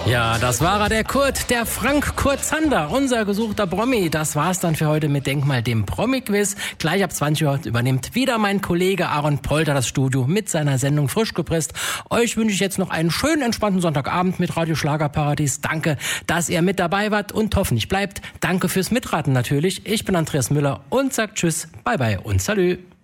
Ja, das war er, der Kurt, der Frank Kurt Zander, unser gesuchter Promi. Das war's dann für heute mit Denkmal, dem Promi-Quiz. Gleich ab 20 Uhr übernimmt wieder mein Kollege Aaron Polter das Studio mit seiner Sendung Frisch gepresst. Euch wünsche ich jetzt noch einen schönen, entspannten Sonntagabend mit Radio Schlagerparadies. Danke, dass ihr mit dabei wart und hoffentlich bleibt. Danke fürs Mitraten natürlich. Ich bin Andreas Müller und sag Tschüss, Bye-bye und Salü.